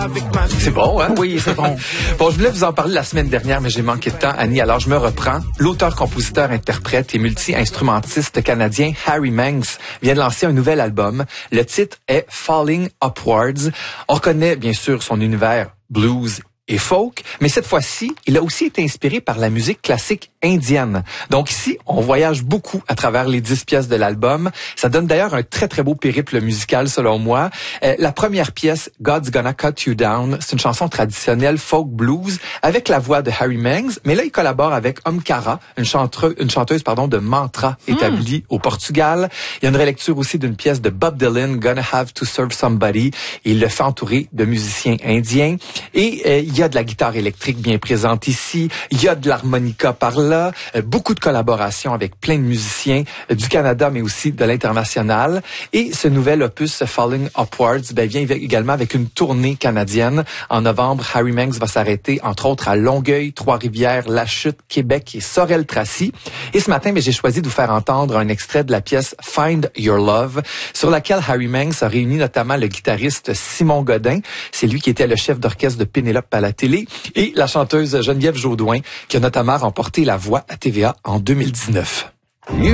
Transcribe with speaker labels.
Speaker 1: C'est bon, hein?
Speaker 2: Oui, c'est bon.
Speaker 1: Bon, je voulais vous en parler la semaine dernière, mais j'ai manqué de temps, Annie. Alors, je me reprends. L'auteur, compositeur, interprète et multi-instrumentiste canadien Harry Manx vient de lancer un nouvel album. Le titre est Falling Upwards. On reconnaît, bien sûr, son univers blues et folk, mais cette fois-ci, il a aussi été inspiré par la musique classique indienne. Donc ici, on voyage beaucoup à travers les 10 pièces de l'album. Ça donne d'ailleurs un très, très beau périple musical, selon moi. La première pièce, God's Gonna Cut You Down, c'est une chanson traditionnelle folk blues avec la voix de Harry Manx, mais là, il collabore avec Omkara, une chanteuse de Mantra établie au Portugal. Il y a une relecture aussi d'une pièce de Bob Dylan, Gonna Have to Serve Somebody, et il le fait entourer de musiciens indiens. Et il y a de la guitare électrique bien présente ici, il y a de l'harmonica par là, beaucoup de collaborations avec plein de musiciens du Canada, mais aussi de l'international. Et ce nouvel opus, Falling Upwards, vient également avec une tournée canadienne. En novembre, Harry Manx va s'arrêter, entre autres, à Longueuil, Trois-Rivières, La Chute, Québec et Sorel-Tracy. Et ce matin, j'ai choisi de vous faire entendre un extrait de la pièce Find Your Love, sur laquelle Harry Manx a réuni notamment le guitariste Simon Godin. C'est lui qui était le chef d'orchestre de Pénélope à la télé, et la chanteuse Geneviève Jaudoin, qui a notamment remporté la voix à TVA en 2019.